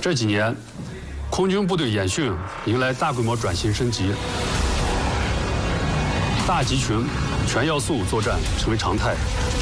这几年，空军部队演训迎来大规模转型升级，大集群、全要素作战成为常态。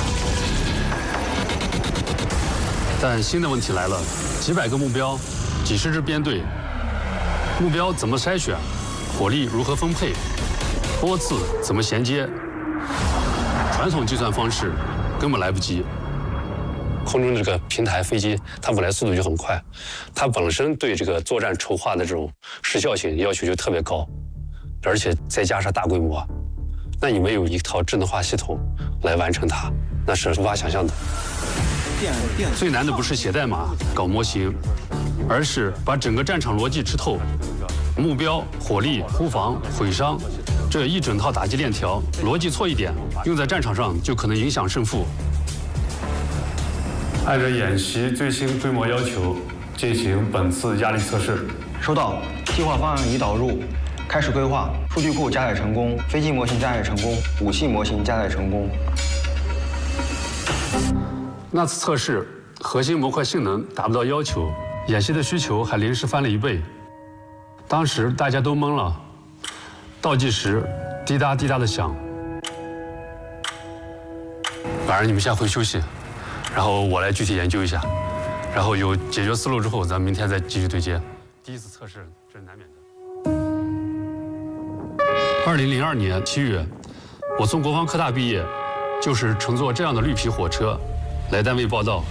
但新的问题来了：几百个目标，几十支编队，目标怎么筛选？火力如何分配？波次怎么衔接？传统计算方式根本来不及。空中这个平台飞机，它本来速度就很快，它本身对这个作战筹划的这种时效性要求就特别高，而且再加上大规模，那你没有一套智能化系统来完成它，那是无法想象的。最难的不是写代码、搞模型，而是把整个战场逻辑吃透，目标、火力、忽防、毁伤，这一整套打击链条，逻辑错一点，用在战场上就可能影响胜负。按照演习最新规模要求，进行本次压力测试。 收到，计划方案已导入，开始规划。数据库加载成功，飞机模型加载成功，武器模型加载成功。 那次测试，核心模块性能达不到要求，演习的需求还临时翻了1倍。当时大家都懵了，倒计时滴答滴答的响。晚上你们先回休息，然后我来具体研究一下，然后有解决思路之后，咱们明天再继续对接。第一次测试这是难免的。2002年7月，我从国防科大毕业，就是乘坐这样的绿皮火车来单位报到。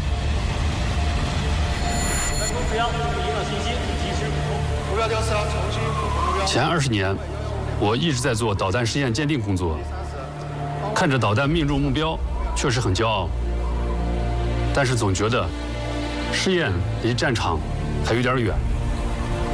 指标，引导信息及时补充。目标调测，重新补充目标。 前20年，我一直在做导弹试验鉴定工作，看着导弹命中目标，确实很骄傲。但是总觉得试验离战场还有点远。